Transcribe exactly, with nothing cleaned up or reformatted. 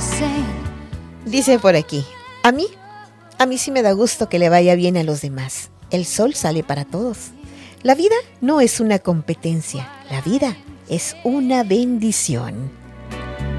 Dice por aquí, a mí, a mí sí me da gusto que le vaya bien a los demás. El sol sale para todos. La vida no es una competencia, la vida es una bendición.